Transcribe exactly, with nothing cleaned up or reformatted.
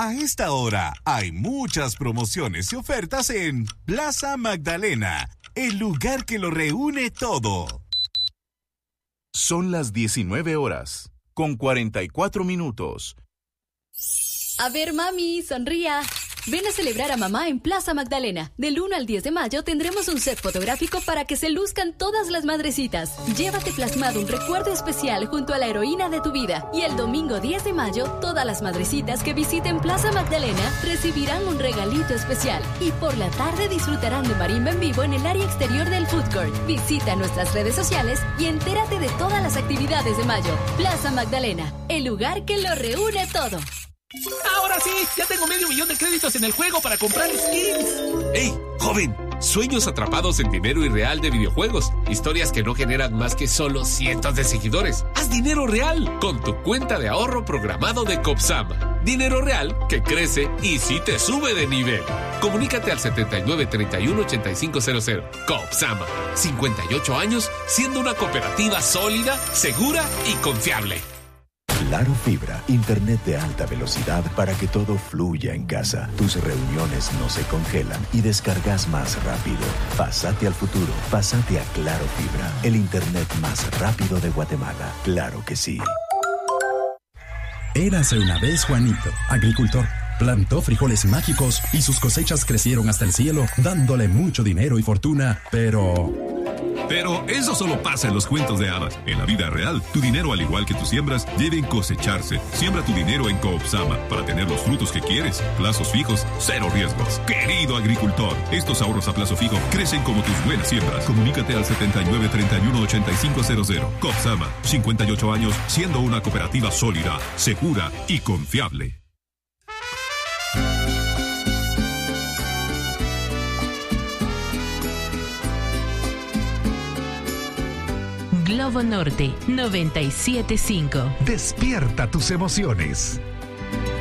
A esta hora hay muchas promociones y ofertas en Plaza Magdalena, el lugar que lo reúne todo. Son las diecinueve horas, con cuarenta y cuatro minutos. A ver, mami, sonría. Ven a celebrar a mamá en Plaza Magdalena. Del uno al diez de mayo tendremos un set fotográfico para que se luzcan todas las madrecitas. Llévate plasmado un recuerdo especial junto a la heroína de tu vida. Y el domingo diez de mayo, todas las madrecitas que visiten Plaza Magdalena recibirán un regalito especial. Y por la tarde disfrutarán de marimba en vivo en el área exterior del food court. Visita nuestras redes sociales y entérate de todas las actividades de mayo. Plaza Magdalena, el lugar que lo reúne todo. ¡Ahora sí! ¡Ya tengo medio millón de créditos en el juego para comprar skins! ¡Ey, joven! Sueños atrapados en dinero irreal de videojuegos. Historias que no generan más que solo cientos de seguidores. ¡Haz dinero real con tu cuenta de ahorro programado de Copsama! Dinero real que crece y sí te sube de nivel. Comunícate al setenta y nueve, treinta y uno, ochenta y cinco cero cero. Copsama. cincuenta y ocho años siendo una cooperativa sólida, segura y confiable. Claro Fibra, internet de alta velocidad para que todo fluya en casa. Tus reuniones no se congelan y descargas más rápido. Pásate al futuro, pásate a Claro Fibra, el internet más rápido de Guatemala. Claro que sí. Érase una vez Juanito, agricultor. Plantó frijoles mágicos y sus cosechas crecieron hasta el cielo, dándole mucho dinero y fortuna, pero... Pero eso solo pasa en los cuentos de hadas. En la vida real, tu dinero, al igual que tus siembras, deben cosecharse. Siembra tu dinero en Coopsama para tener los frutos que quieres. Plazos fijos, cero riesgos. Querido agricultor, estos ahorros a plazo fijo crecen como tus buenas siembras. Comunícate al setenta y nueve, treinta y uno, ochenta y cinco cero cero. Coopsama, cincuenta y ocho años siendo una cooperativa sólida, segura y confiable. Globo Norte noventa y siete punto cinco. Despierta tus emociones.